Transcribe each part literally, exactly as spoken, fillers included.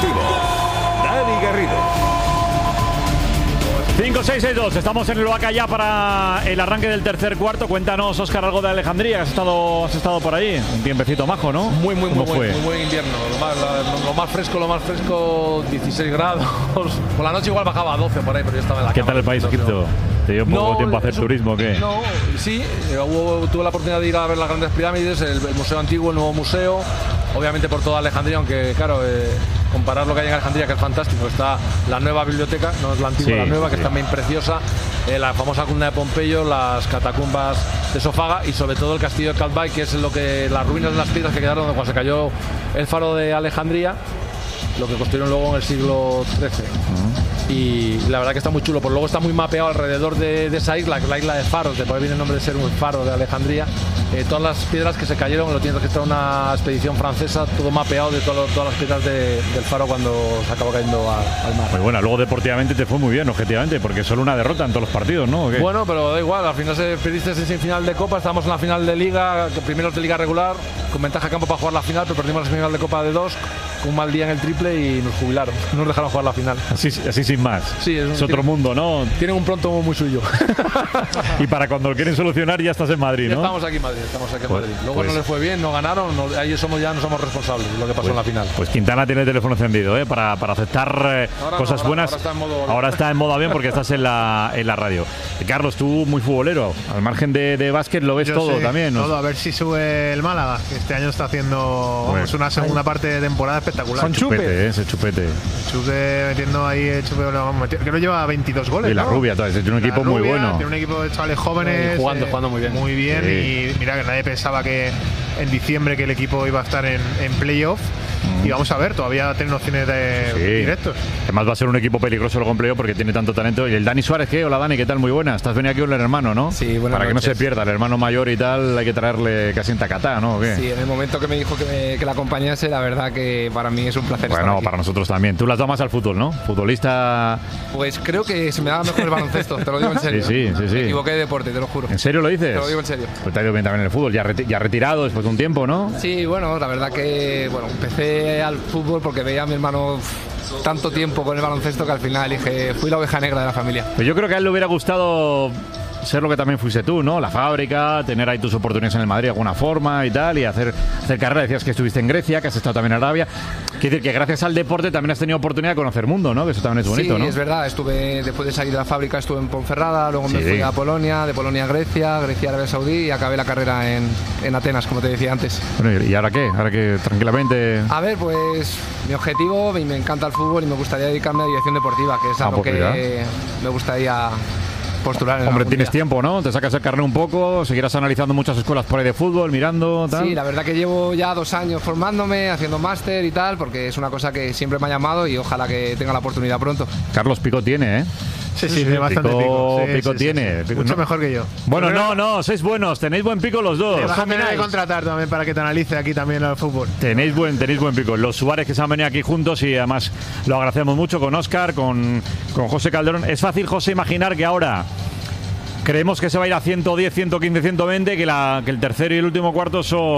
Deportivo, Dani Garrido. cinco seis seis dos, estamos en el Oaca ya para el arranque del tercer cuarto. Cuéntanos, Óscar, algo de Alejandría, has estado, has estado por ahí. Un tiempecito majo, ¿no? Muy, muy, muy, fue? muy, muy buen invierno. Lo más, lo, lo más fresco, lo más fresco, dieciséis grados. Por la noche igual bajaba a doce por ahí, pero yo estaba en la ¿Qué cama. tal el país, Egipto? ¿Te dio poco No, tiempo a hacer eso- turismo o qué? No, sí, eh, hubo- tuve la oportunidad de ir a ver las grandes pirámides, el, el museo antiguo, el nuevo museo, obviamente por toda Alejandría, aunque claro, eh, comparar lo que hay en Alejandría, que es fantástico, está la nueva biblioteca, no es la antigua, Sí, la nueva, que sí. es también preciosa, eh, la famosa cuna de Pompeyo, las catacumbas de Sofaga y sobre todo el castillo de Calvay, que es lo que las ruinas de las piedras que quedaron cuando se cayó el faro de Alejandría, lo que construyeron luego en el siglo trece. Y la verdad que está muy chulo, por luego está muy mapeado alrededor de, de esa isla, que es la isla de Faros, de por ahí viene el nombre de ser un faro de Alejandría. Eh, todas las piedras que se cayeron, lo tiene registrado una expedición francesa, todo mapeado de todo, todas las piedras de- del faro cuando se acabó cayendo al, al mar. Muy buena, luego deportivamente te fue muy bien, objetivamente, porque solo una derrota en todos los partidos, ¿no? ¿O qué? Bueno, pero da igual, al final se perdiste en semifinal de Copa, estábamos en la final de Liga, que primero de Liga regular, con ventaja de campo para jugar la final, pero perdimos la semifinal de Copa de dos, con un mal día en el triple y nos jubilaron, no nos dejaron jugar la final. Así, así sin más. Sí, es, un- Es otro tiene- mundo, ¿no? Tienen un pronto muy suyo. Y para cuando lo quieren solucionar ya estás en Madrid, Ya ¿no? estamos aquí en Madrid, estamos aquí en Pues- Madrid. Luego pues- no les fue bien, no ganaron, no- ahí somos ya no somos responsables de lo que pasó en la final. Pues Quintana tiene el teléfono encendido, ¿eh? Para, para aceptar eh, Ahora no, cosas ahora- buenas. ahora está en modo- Ahora está en modo avión porque estás en la, en la radio. Eh, Carlos, tú muy futbolero. Al margen de, de básquet lo ves Yo todo sé, también, ¿no? Todo, a ver si sube el Málaga, que este año está haciendo Pues- vamos, una segunda parte de temporada espectacular. Son Chupete, ¿eh? Ese chupete. Chupe metiendo ahí el Chupe, vamos, metió- que no lleva veintidós goles. Y la ¿no? Rubia, todo, tiene un La equipo muy Rubia, bueno. Tiene un equipo de chavales jóvenes. Y jugando, jugando muy bien. Muy bien. Sí. Y mira que nadie pensaba que en diciembre que el equipo iba a estar en, en playoff. Y vamos a ver, todavía tienen opciones de Sí. directos. Además va a ser un equipo peligroso el Compleo porque tiene tanto talento. Y el Dani Suárez, ¿qué? Hola Dani, ¿qué tal? Muy buena. Estás venido aquí con el hermano, ¿no? Sí, buenas Para que no noches. se pierda, el hermano mayor y tal, hay que traerle casi en tacatá, ¿no? ¿O qué? Sí, en el momento que me dijo que, me- que la acompañase, la verdad que para mí es un placer estar Bueno, aquí. para nosotros también. Tú las das más al fútbol, ¿no? Futbolista. Pues creo que se me da mejor el baloncesto, te lo digo en serio. Sí, sí, sí, sí. Me equivoqué de deporte, te lo juro. ¿En serio lo dices? Te lo digo en serio. Pues te ha ido bien también en el fútbol, ya, reti- ya retirado después de un tiempo, ¿no? Sí, bueno, la verdad que bueno, empecé al fútbol porque veía a mi hermano uf, tanto tiempo con el baloncesto que al final dije, fui la oveja negra de la familia. Pues yo creo que a él le hubiera gustado ser lo que también fuiste tú, ¿no? La fábrica, tener ahí tus oportunidades en el Madrid de alguna forma y tal, y hacer, hacer carrera. Decías que estuviste en Grecia, que has estado también en Arabia. Quiere decir que gracias al deporte también has tenido oportunidad de conocer mundo, ¿no? Que eso también es bonito, sí, ¿no? es verdad, estuve después de salir de la fábrica estuve en Ponferrada, luego me Sí. fui a Polonia, de Polonia a Grecia, Grecia a Arabia Saudí y acabé la carrera en, en Atenas, como te decía antes. Bueno, ¿y ahora qué? Ahora que tranquilamente... A ver, pues mi objetivo, me, me encanta el fútbol y me gustaría dedicarme a dirección deportiva, que es Ah, algo pues que mira. me gustaría postular en Hombre, algún tienes día. tiempo, ¿no? Te sacas el carnet un poco, seguirás analizando muchas escuelas por ahí de fútbol, mirando, tal. Sí, la verdad que llevo ya dos años formándome, haciendo máster y tal, porque es una cosa que siempre me ha llamado y ojalá que tenga la oportunidad pronto. Carlos Pico tiene, ¿eh? Sí, sí, tiene bastante Pico, pico. Sí, Pico sí, sí, tiene. sí. Pico- Mucho no. mejor que yo. Bueno, Pero no, no, sois buenos, tenéis buen pico los dos. Déjame de contratar también para que te analice aquí también el fútbol. Tenéis buen, tenéis buen pico. Los Suárez que se han venido aquí juntos y además lo agradecemos mucho con Óscar, con, con José Calderón. Es fácil, José, imaginar que ahora creemos que se va a ir a ciento diez, ciento quince, ciento veinte, que, la, que el tercero y el último cuarto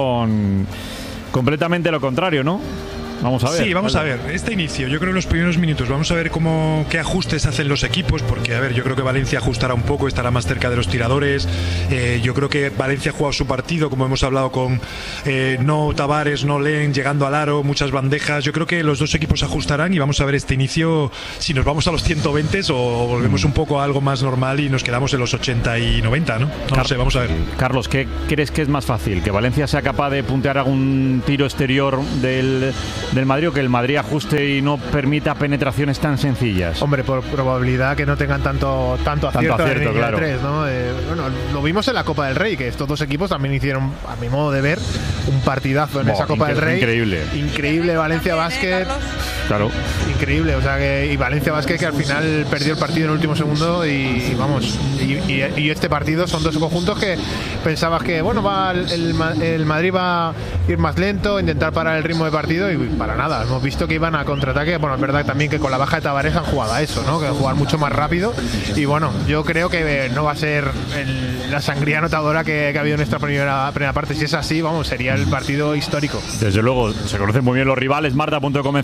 son completamente lo contrario, ¿no? Vamos a ver. Sí, vamos a ver. Este inicio, yo creo en los primeros minutos, vamos a ver cómo qué ajustes hacen los equipos, porque a ver, yo creo que Valencia ajustará un poco, estará más cerca de los tiradores. Eh, yo creo que Valencia ha jugado su partido, como hemos hablado con eh, no Tavares, no Len, llegando al aro, muchas bandejas. Yo creo que los dos equipos ajustarán y vamos a ver este inicio si nos vamos a los ciento veinte o volvemos un poco a algo más normal y nos quedamos en los ochenta y noventa, ¿no? No lo sé, vamos a ver. Carlos, ¿qué crees que es más fácil? ¿Que Valencia sea capaz de puntear algún tiro exterior del, del Madrid o que el Madrid ajuste y no permita penetraciones tan sencillas? Hombre, por probabilidad que no tengan tanto tanto acierto, Tanto acierto, en línea de claro. tres, ¿no? Eh, bueno, lo vimos en la Copa del Rey, que estos dos equipos también hicieron, a mi modo de ver, un partidazo en Bo, esa Copa incre- del Rey. increíble. Increíble Valencia Basket. Claro. Increíble, o sea que y Valencia Basket que al final perdió el partido en el último segundo y, y vamos, y, y- y este partido son dos conjuntos que pensabas que bueno, va el, el Ma- el Madrid va a ir más lento, intentar parar el ritmo de partido y para nada, hemos visto que iban a contraataque, bueno, es verdad también que con la baja de Tavares han jugado a eso, ¿no? Que jugar mucho más rápido y bueno, yo creo que no va a ser el- la sangría anotadora que, que ha habido en esta primera, primera parte, si es así, vamos, sería el partido histórico. Desde luego, se conocen muy bien los rivales. Marta a punto de comenzar y Fran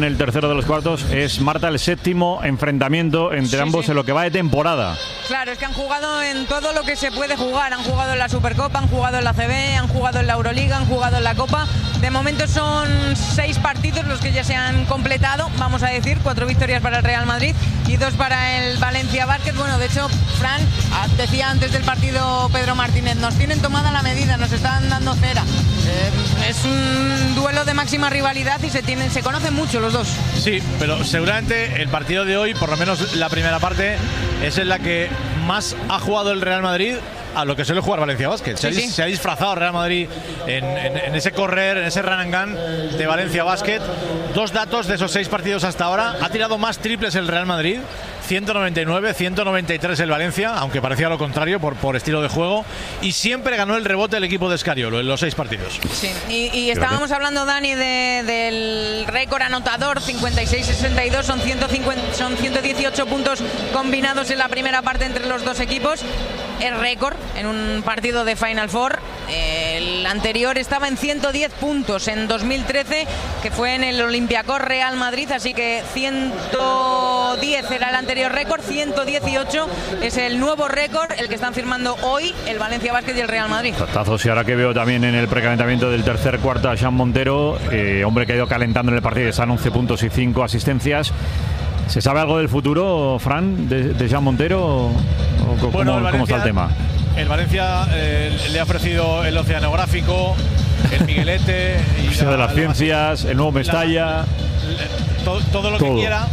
el tercero de los cuartos. Es, Marta, el séptimo enfrentamiento entre Sí, ambos sí. en lo que va de temporada. Claro, es que han jugado en todo lo que se puede jugar. Han jugado en la Supercopa, han jugado en la C B, han jugado en la Euroliga, han jugado en la Copa. De momento son seis partidos los que ya se han completado, vamos a decir, cuatro victorias para el Real Madrid y dos para el Valencia Basket. Bueno, de hecho, Fran decía antes del partido Pedro Martínez, nos tienen tomada la medida, nos están dando cera. Eh, es un duelo de máxima rivalidad y se tienen, se conocen mucho los dos. Sí, pero seguramente el partido de hoy, por lo menos la primera parte, es en la que más ha jugado el Real Madrid a lo que suele jugar Valencia Basket. Se, Sí, ha, sí. se ha disfrazado Real Madrid en, en, en ese correr, en ese run and gun de Valencia Basket. Dos datos de esos seis partidos hasta ahora. Ha tirado más triples el Real Madrid, ciento noventa y nueve, ciento noventa y tres el Valencia, aunque parecía lo contrario por, por estilo de juego. Y siempre ganó el rebote el equipo de Escariolo en los seis partidos. Sí, y, y estábamos hablando, Dani, de, del récord anotador, cincuenta y seis sesenta y dos, son, ciento cincuenta, son ciento dieciocho puntos combinados en la primera parte entre los dos equipos. Es récord en un partido de Final Four. El anterior estaba en ciento diez puntos en dos mil trece, que fue en el Olympiacos Real Madrid, así que ciento diez era el anterior récord, ciento dieciocho es el nuevo récord, el que están firmando hoy el Valencia Basket y el Real Madrid. Tazos, y ahora que veo también en el precalentamiento del tercer cuarto a Jean Montero, eh, hombre que ha ido calentando en el partido, están once puntos y cinco asistencias. ¿Se sabe algo del futuro, Fran, de, de Jean Montero? ¿O cómo, Bueno, el cómo está el Valencia- tema? El Valencia eh, le ha ofrecido el oceanográfico, el Miguelete y Museo la- de las la- Ciencias, el nuevo Mestalla. la- todo, todo lo Todo. que quiera,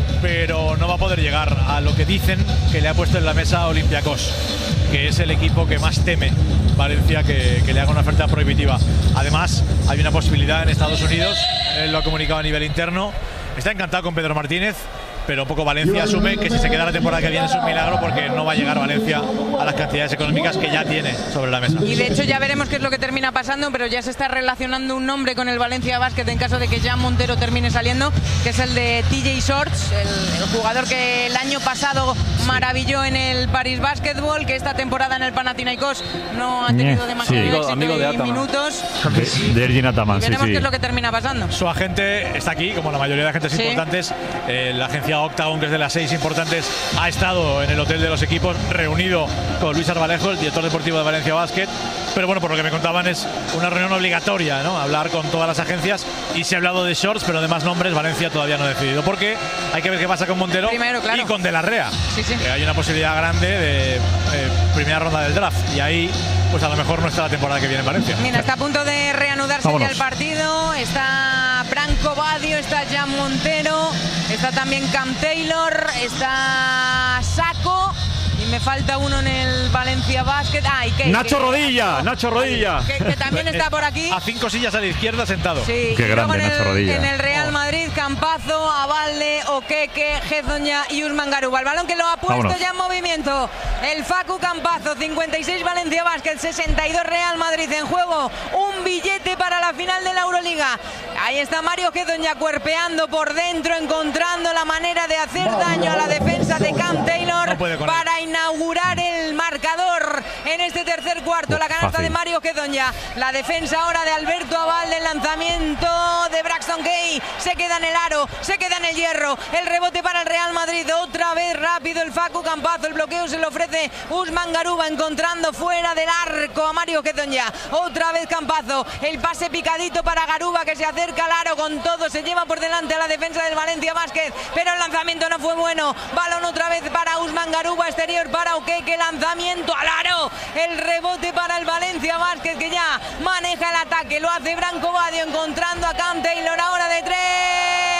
pero no va a poder llegar a lo que dicen que le ha puesto en la mesa Olympiacos, que es el equipo que más teme Valencia que, que le haga una oferta prohibitiva. Además, hay una posibilidad en Estados Unidos, él lo ha comunicado a nivel interno. Está encantado con Pedro Martínez, pero poco Valencia asume que si se queda la temporada que viene es un milagro, porque no va a llegar Valencia a las cantidades económicas que ya tiene sobre la mesa. Y de hecho ya veremos qué es lo que termina pasando, pero ya se está relacionando un nombre con el Valencia Basket en caso de que Jean Montero termine saliendo, que es el de T J Shorts, el, el jugador que el año pasado maravilló en el Paris Basketball, que esta temporada en el Panathinaikos no ha tenido Sí. demasiado Amigo- éxito amigo de y Ataman. minutos. De, de Ergin Ataman, Y sí, veremos sí. qué es lo que termina pasando. Su agente está aquí, como la mayoría de agentes Sí. importantes. Eh, la agencia Octagon, que es de las seis importantes, ha estado en el hotel de los equipos, reunido con Luis Arbalejo, el director deportivo de Valencia Basket. Pero bueno, por lo que me contaban, es una reunión obligatoria, ¿no? Hablar con todas las agencias, y se ha hablado de Shorts, pero de más nombres Valencia todavía no ha decidido. Porque hay que ver qué pasa con Montero Primero, claro. y con De la Rea. Sí, sí. Que hay una posibilidad grande de eh, primera ronda del draft. Y ahí, pues a lo mejor no está la temporada que viene en Valencia. Mira, está a punto de reanudarse Vámonos. ya el partido. Está Branco Badio, está Jean Montero, está también Cam Taylor, está Saco. Y me falta uno en el Valencia Basket. Ah, y que, Nacho que- Rodilla, Nacho Rodilla. Que, que también está por aquí. A cinco sillas a la izquierda sentado. Sí, Qué y luego grande en Nacho el, Rodilla. en el Real Madrid, Campazo, Abalde, Oqueque, Gezoña y Usman Garuba. El balón que lo ha puesto Vámonos. ya en movimiento. El Facu Campazo, cincuenta y seis Valencia Basket, sesenta y dos Real Madrid en juego. Un billete para la final de la Euroliga. Ahí está Mario Gezoña cuerpeando por dentro, encontrando la manera de hacer daño a la defensa de Cam Taylor No puede con él. para inaugurar el marcador en este tercer cuarto. La canasta Fácil. de Mario Gezoña. La defensa ahora de Alberto Abalde. El lanzamiento de Braxton Gay. Se queda en el aro, se queda en el hierro. El rebote para el Real Madrid. Otra vez rápido el Facu Campazo. El bloqueo se lo ofrece Usman Garuba, encontrando fuera del arco a Mario Gezoña. Otra vez Campazo. El pase picadito para Garuba, que se acerca al aro con todo. Se lleva por delante a la defensa del Valencia Basket. Pero el lanzamiento no fue bueno. Balón otra vez para Usman Garuba. Exterior para Oqueque. Lanzamiento al aro. El rebote para el Valencia Basket, que ya maneja el ataque. Lo hace Branco Badio, encontrando a Cam Taylor.